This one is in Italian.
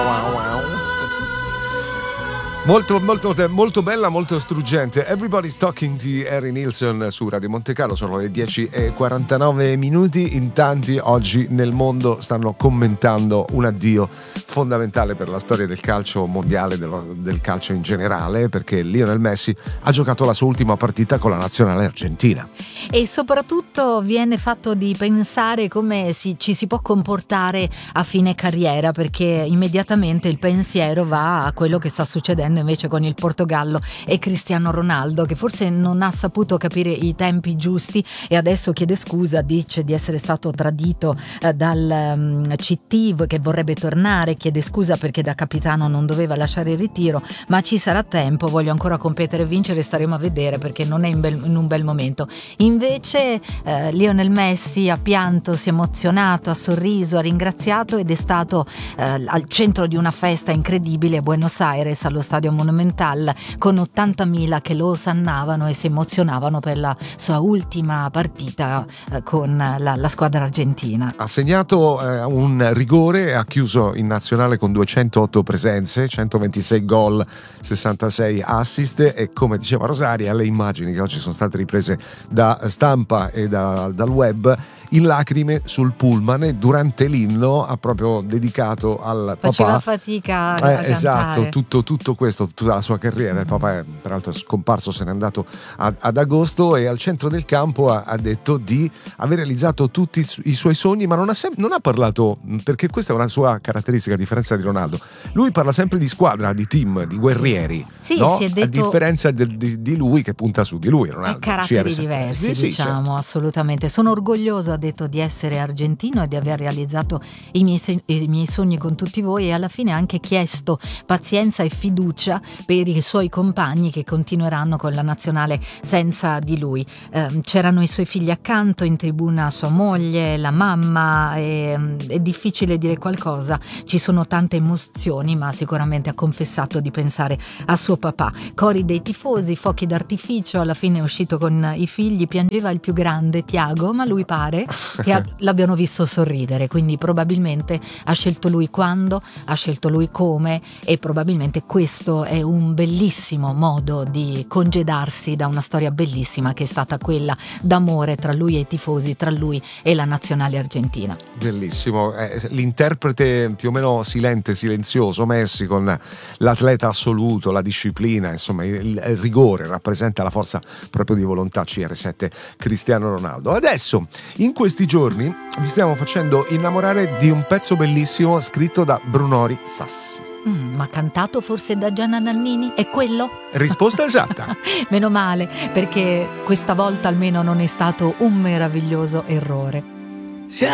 Molto bella, molto struggente. Everybody's Talking di Harry Nilsson su Radio Monte Carlo. Sono le 10:49. In tanti oggi nel mondo stanno commentando un addio fondamentale per la storia del calcio mondiale, del calcio in generale, perché Lionel Messi ha giocato la sua ultima partita con la nazionale argentina. E soprattutto viene fatto di pensare come ci si può comportare a fine carriera, perché immediatamente il pensiero va a quello che sta succedendo invece con il Portogallo e Cristiano Ronaldo, che forse non ha saputo capire i tempi giusti e adesso chiede scusa, dice di essere stato tradito dal CT che vorrebbe tornare, chiede scusa perché da capitano non doveva lasciare il ritiro, ma ci sarà tempo, voglio ancora competere e vincere, staremo a vedere, perché non è in un bel momento. Invece Lionel Messi ha pianto, si è emozionato, ha sorriso, ha ringraziato ed è stato al centro di una festa incredibile a Buenos Aires, allo Stadio Monumental, con 80.000 che lo osannavano e si emozionavano per la sua ultima partita con la squadra argentina. Ha segnato un rigore e ha chiuso in nazionale con 208 presenze, 126 gol, 66 assist, e come diceva Rosaria, le immagini che oggi sono state riprese da stampa e dal web, in lacrime sul pullman, durante l'inno ha proprio dedicato al papà. Faceva fatica a cantare. Esatto, tutto questo, tutta la sua carriera. Il papà è peraltro scomparso, se n'è andato ad agosto, e al centro del campo ha detto di aver realizzato tutti i suoi sogni, ma non ha parlato, perché questa è una sua caratteristica, a differenza di Ronaldo. Lui parla sempre di squadra, di team, di guerrieri, sì, no? Si è detto, a differenza di lui, che punta su di lui, Ronaldo. Caratteri diversi, sì, diciamo, certo. Assolutamente. Sono orgoglioso, ha detto, di essere argentino e di aver realizzato i miei sogni con tutti voi, e alla fine ha anche chiesto pazienza e fiducia per i suoi compagni che continueranno con la nazionale senza di lui. C'erano i suoi figli accanto, in tribuna sua moglie, la mamma, è difficile dire qualcosa, ci sono tante emozioni, ma sicuramente ha confessato di pensare a suo papà. Cori dei tifosi, fuochi d'artificio, alla fine è uscito con i figli, piangeva il più grande, Tiago, ma lui pare che l'abbiano visto sorridere, quindi probabilmente ha scelto lui quando, ha scelto lui come, e probabilmente questo è un bellissimo modo di congedarsi da una storia bellissima che è stata quella d'amore tra lui e i tifosi, tra lui e la nazionale argentina. Bellissimo, l'interprete più o meno silenzioso Messi, con l'atleta assoluto, la disciplina, insomma il rigore, rappresenta la forza proprio di volontà CR7 Cristiano Ronaldo. Adesso in questi giorni vi stiamo facendo innamorare di un pezzo bellissimo scritto da Brunori Sassi. Ma cantato forse da Gianna Nannini? È quello? Risposta esatta. Meno male, perché questa volta almeno non è stato un meraviglioso errore.